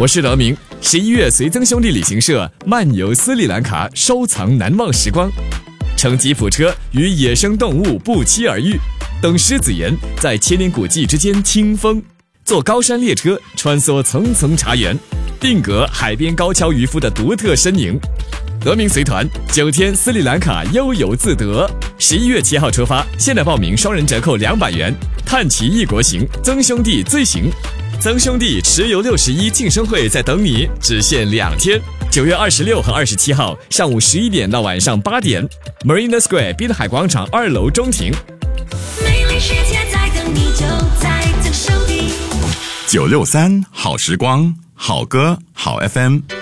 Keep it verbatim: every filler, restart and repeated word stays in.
我是德明。十一月随曾兄弟旅行社漫游斯里兰卡，收藏难忘时光，乘吉普车与野生动物不期而遇，等狮子岩在千年古迹之间听风，坐高山列车穿梭层层茶园，定格海边高跷渔夫的独特身影。德明随团九天斯里兰卡悠游自得，十一月七号出发，现在报名双人折扣两百元，探奇异国行，曾兄弟最行。曾兄弟持游六十一庆生会在等你，只限两天，九月二十六和二十七号上午十一点到晚上八点 ，Marina Square 滨海广场二楼中庭。 美丽世界在等你，就在曾兄弟。 九六三好时光，好歌好 F M。